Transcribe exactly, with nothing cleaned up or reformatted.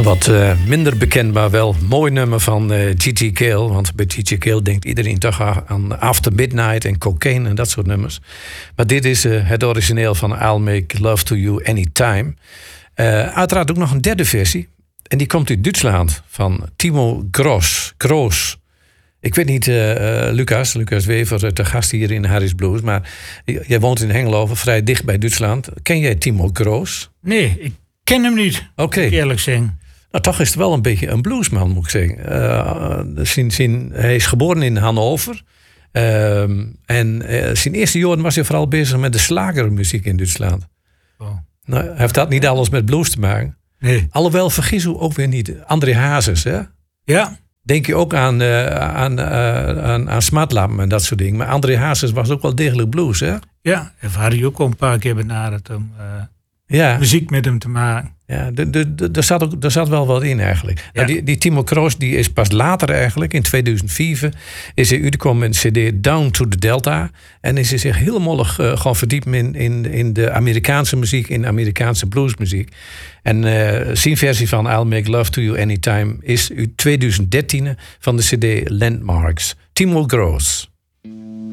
Wat uh, minder bekend, maar wel mooi nummer van uh, Gigi Gale. Want bij Gigi Gale denkt iedereen toch aan After Midnight en Cocaine en dat soort nummers. Maar dit is uh, het origineel van I'll Make Love to You Anytime. Uh, uiteraard ook nog een derde versie. En die komt uit Duitsland van Timo Gross. Gross. Ik weet niet, uh, uh, Lucas, Lucas Wever, de gast hier in Harry's Blues. Maar jij woont in Hengelo, vrij dicht bij Duitsland. Ken jij Timo Gross? Nee, ik ken hem niet. Oké. Okay. Eerlijk zeggen. Nou, toch is het wel een beetje een bluesman, moet ik zeggen. Uh, zijn, zijn, hij is geboren in Hannover. Uh, en uh, zijn eerste jaren was hij vooral bezig met de slagermuziek in Duitsland. Oh. Nou, heeft dat niet alles met blues te maken? Nee. Alhoewel, vergis u ook weer niet. André Hazes, hè? Ja. Denk je ook aan, uh, aan, uh, aan, aan Smartlappen en dat soort dingen. Maar André Hazes was ook wel degelijk blues, hè? Ja, en Harry ook al een paar keer benaderd om uh, ja. muziek met hem te maken. Ja, er zat, ook, er zat wel wat in eigenlijk. Ja. Nou, die, die Timo Gross die is pas later eigenlijk, in tweeduizend vier... is hij uitgekomen met een cd Down to the Delta. En is hij zich helemaal uh, gaan verdiepen in, in, in de Amerikaanse muziek, in Amerikaanse bluesmuziek. En uh, zijn versie van I'll Make Love to You Anytime is uit tweeduizend dertien van de cd Landmarks. Timo Gross.